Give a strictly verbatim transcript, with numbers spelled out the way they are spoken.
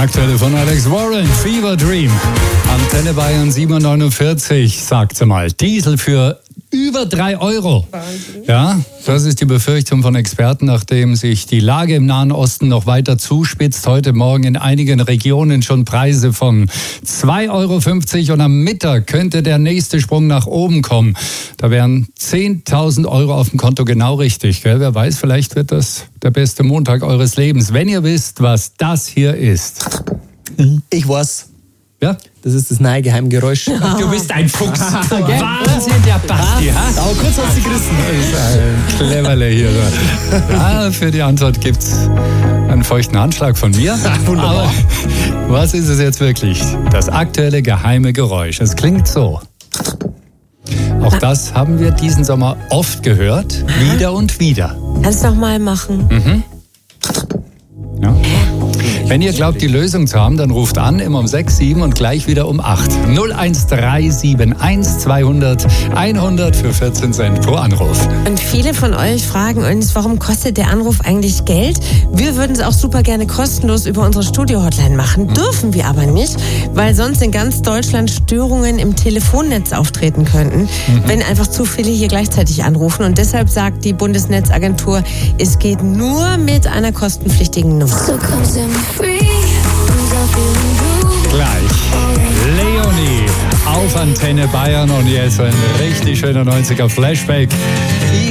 Aktuelle von Alex Warren, Fever Dream. Antenne Bayern sieben Uhr neunundvierzig, sagt sie mal. Diesel für über drei Euro. Ja, das ist die Befürchtung von Experten, nachdem sich die Lage im Nahen Osten noch weiter zuspitzt. Heute Morgen in einigen Regionen schon Preise von zwei Euro fünfzig und am Mittag könnte der nächste Sprung nach oben kommen. Da wären zehntausend Euro auf dem Konto genau richtig. Gell? Wer weiß, vielleicht wird das der beste Montag eures Lebens. Wenn ihr wisst, was das hier ist. Ich weiß. Ja? Das ist das neue Geheimgeräusch. Ach, du bist ein Fuchs. Wahnsinn, der Basti. Ha? Aber kurz hast du gerissen. Ein Cleverle hier. Ja, für die Antwort gibt's einen feuchten Handschlag von mir. Wunderbar. Aber was ist es jetzt wirklich? Das aktuelle geheime Geräusch. Es klingt so. Auch das haben wir diesen Sommer oft gehört. Wieder und wieder. Kannst du noch mal machen? Mhm. Ja. Wenn ihr glaubt, die Lösung zu haben, dann ruft an, immer um sechs, sieben und gleich wieder um acht. null eins drei sieben eins zweihundert hundert für vierzehn Cent pro Anruf. Und viele von euch fragen uns, warum kostet der Anruf eigentlich Geld? Wir würden es auch super gerne kostenlos über unsere Studio-Hotline machen, mhm. dürfen wir aber nicht, weil sonst in ganz Deutschland Störungen im Telefonnetz auftreten könnten, mhm. wenn einfach zu viele hier gleichzeitig anrufen. Und deshalb sagt die Bundesnetzagentur, es geht nur mit einer kostenpflichtigen Nummer. Gleich Leonie auf Antenne Bayern und jetzt ein richtig schöner neunziger Flashback.